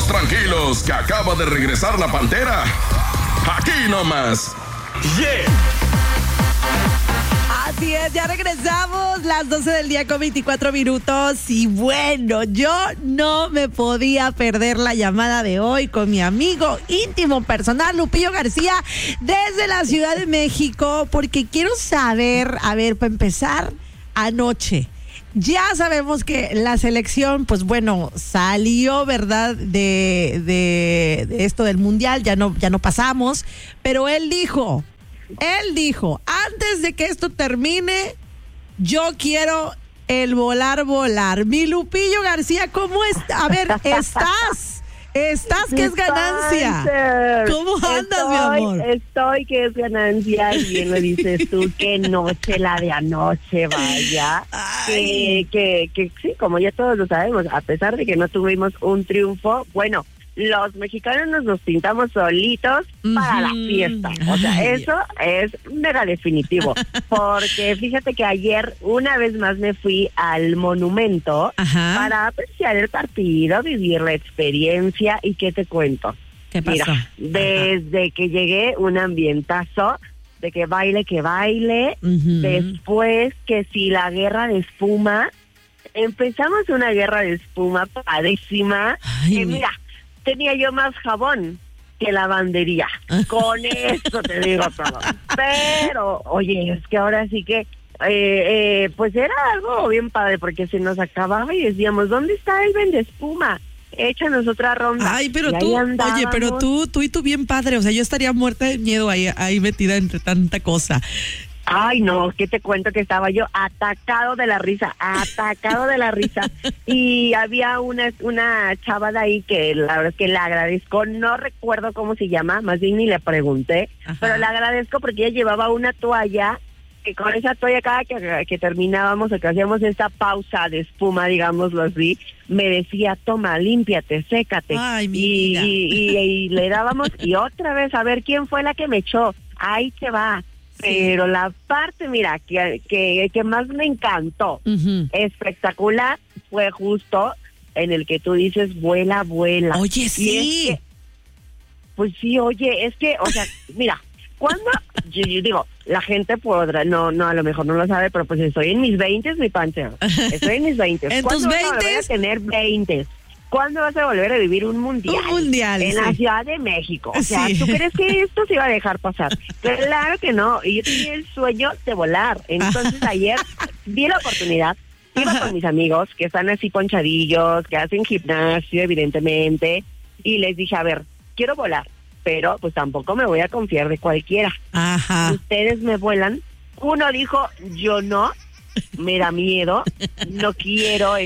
Todos tranquilos, que acaba de regresar la Pantera. Aquí nomás. Yeah. Así es, ya regresamos, las 12 del día con 24 minutos. Y bueno, yo no me podía perder la llamada de hoy con mi amigo íntimo personal, Lupillo García, desde la Ciudad de México, porque quiero saber, a ver, para empezar, anoche. Ya sabemos que la selección, pues bueno, salió, ¿verdad? De esto del mundial, ya no pasamos, pero él dijo, antes de que esto termine, yo quiero el volar. Mi Lupillo García, ¿cómo está? A ver, ¿estás? ¿Qué es ganancia? ¿Cómo andas, mi amor? Estoy, que es ganancia. Y bien lo dices tú, qué noche la de anoche, vaya. Que sí, como ya todos lo sabemos, a pesar de que no tuvimos un triunfo, bueno, los mexicanos nos pintamos solitos para la fiesta. O sea, eso es mega definitivo. Porque fíjate que ayer una vez más me fui al Monumento para apreciar el partido, vivir la experiencia. ¿Y qué te cuento? ¿Qué pasó? Mira, desde que llegué, un ambientazo de que baile. Después que si la guerra de espuma, empezamos una guerra de espuma padrísima. Mira, tenía yo más jabón que lavandería. Con eso te digo todo. Pero, oye, es que ahora sí que, pues era algo bien padre, porque se nos acababa y decíamos, ¿dónde está el vendespuma? Échanos otra ronda. Ay, pero tú, oye, pero tú y tú bien padre, o sea, yo estaría muerta de miedo ahí metida entre tanta cosa. Ay, no, ¿qué te cuento? Que estaba yo atacado de la risa. Y había una chava de ahí que la verdad es que la agradezco, no recuerdo cómo se llama, más bien ni le pregunté, pero la agradezco porque ella llevaba una toalla, que con esa toalla cada que terminábamos o que hacíamos esta pausa de espuma, digámoslo así, me decía, toma, límpiate, sécate. Ay, y le dábamos, y otra vez, a ver, ¿quién fue la que me echó? Ahí te va. Pero la parte, mira, que más me encantó, espectacular, fue justo en el que tú dices, vuela. Oye, sí. Es que, pues sí, oye, es que, o sea, mira, cuando, yo digo, la gente podrá, no, a lo mejor no lo sabe, pero pues estoy en mis 20, mi Pantera. Estoy en mis 20. ¿En tus 20? ¿Cuándo voy a tener 20? ¿Cuándo vas a volver a vivir un mundial? Un mundial, en la Ciudad de México. O sea, ¿tú crees que esto se iba a dejar pasar? Claro que no. Y yo tenía el sueño de volar. Entonces ayer vi la oportunidad. Iba con mis amigos que están así ponchadillos, que hacen gimnasio, evidentemente. Y les dije, a ver, quiero volar, pero pues tampoco me voy a confiar de cualquiera. Ustedes me vuelan. Uno dijo, yo no, me da miedo, no quiero,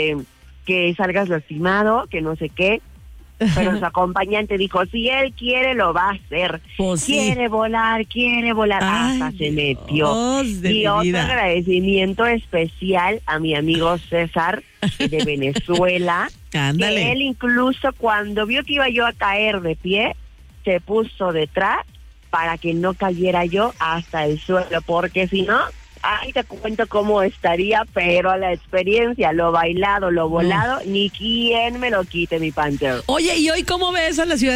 que salgas lastimado, que no sé qué, pero su acompañante dijo, si él quiere, lo va a hacer. Pues quiere volar, hasta se metió. Y otro agradecimiento especial a mi amigo César, de Venezuela, que él incluso cuando vio que iba yo a caer de pie, se puso detrás para que no cayera yo hasta el suelo, porque si no, ay, te cuento cómo estaría, pero la experiencia, lo bailado, lo volado, ni quien me lo quite, mi Panther. Oye, ¿y hoy cómo ves a la Ciudad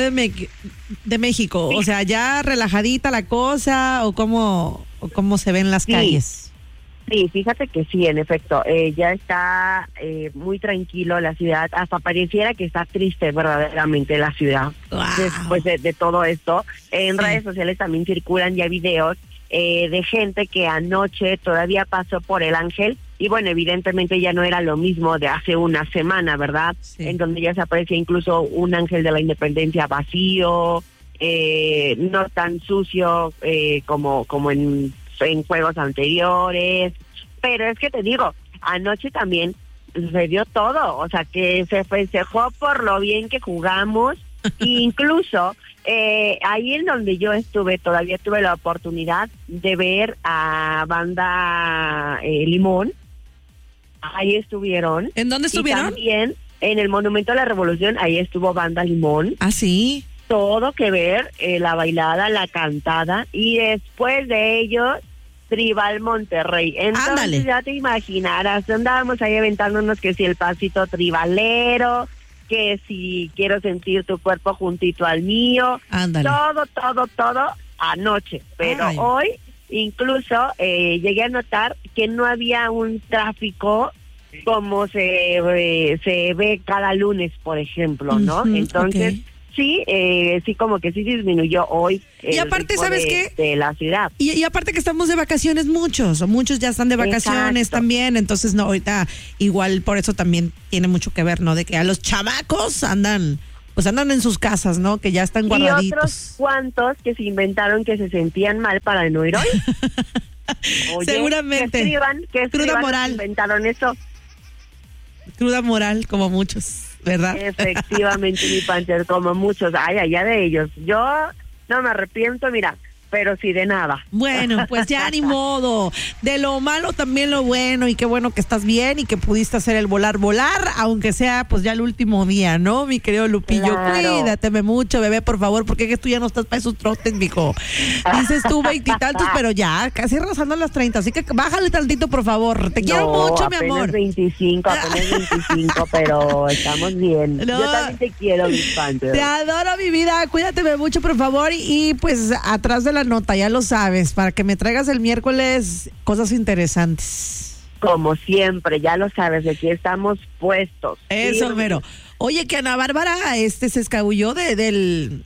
de México? O sea, ¿ya relajadita la cosa o cómo se ven las calles? Sí, fíjate que sí, en efecto, ya está muy tranquilo la ciudad, hasta pareciera que está triste verdaderamente la ciudad. Wow. Después de todo esto. En redes sociales también circulan ya videos de gente que anoche todavía pasó por el Ángel y bueno, evidentemente ya no era lo mismo de hace una semana, ¿verdad? Sí. En donde ya se aprecia incluso un Ángel de la Independencia vacío, no tan sucio como en juegos anteriores, pero es que te digo, anoche también se dio todo, o sea que se festejó por lo bien que jugamos, incluso ahí en donde yo estuve, todavía tuve la oportunidad de ver a Banda Limón. Ahí estuvieron. ¿En dónde estuvieron? Y también en el Monumento a la Revolución, ahí estuvo Banda Limón. Ah, sí. Todo que ver, la bailada, la cantada, y después de ellos, Tribal Monterrey. Entonces, ándale, ya te imaginarás, andábamos ahí aventándonos que si el pasito tribalero, que si quiero sentir tu cuerpo juntito al mío, Ándale. todo anoche. Pero Ay. hoy incluso llegué a notar que no había un tráfico como se ve cada lunes, por ejemplo, ¿no? Ujú, Entonces, ok. sí, como que sí disminuyó hoy Y aparte, ritmo ¿sabes qué? de la ciudad. Y aparte que estamos de vacaciones muchos ya están de vacaciones Exacto. también, entonces no, ahorita igual por eso también tiene mucho que ver, ¿no? De que a los chamacos andan en sus casas, ¿no? Que ya están Y guardaditos. otros cuantos que se inventaron que se sentían mal para no ir hoy. Oye, Seguramente. que escriban moral. que inventaron eso. Cruda moral, como muchos, ¿verdad? Efectivamente, mi Panther, como muchos. Ay, allá de ellos. Yo no me arrepiento, mira, pero sí de nada. Bueno, pues ya ni modo. De lo malo también lo bueno, y qué bueno que estás bien y que pudiste hacer el volar, aunque sea pues ya el último día, ¿no? Mi querido Lupillo, Claro. cuídateme mucho, bebé, por favor, porque es que tú ya no estás para esos trotes, mijo. Dices tú 20 y tantos, pero ya casi rozando las 30, así que bájale tantito, por favor. Te quiero mucho, mi apenas amor. 25, pero estamos bien. No. Yo también te quiero, mi Panther. Te adoro, mi vida. Cuídateme mucho, por favor. Y pues atrás de la nota, ya lo sabes, para que me traigas el miércoles cosas interesantes. Como siempre, ya lo sabes, de aquí estamos puestos. Eso, Sí, mero. Oye, que Ana Bárbara se escabulló del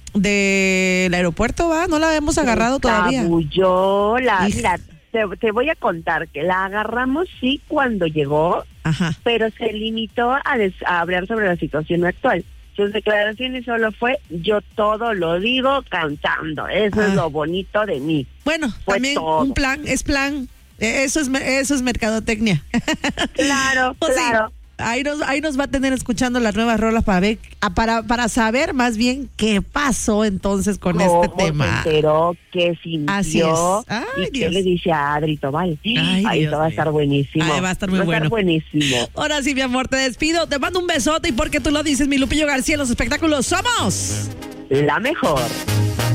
aeropuerto, ¿va? No la hemos agarrado todavía. Escabulló Hija. mira, te voy a contar que la agarramos sí cuando llegó, Ajá. pero se limitó a hablar sobre la situación actual. Sus declaraciones solo fue, yo todo lo digo cantando. Eso es lo bonito de mí. Bueno, Fue también todo. un plan, es plan. Eso es mercadotecnia. Claro, Pues sí, claro. ahí nos va a tener escuchando las nuevas rolas para ver, para saber más bien qué pasó entonces con este tema. Se enteró, qué sintió, Así es. Ay, y qué Dios. le dice a Adri Tobal. Ay, Ahí Dios va a mío. estar buenísimo. Ay, va a estar muy Va a bueno. estar buenísimo. Ahora sí, mi amor, te despido, te mando un besote y porque tú lo dices, mi Lupillo García, en los espectáculos somos La mejor.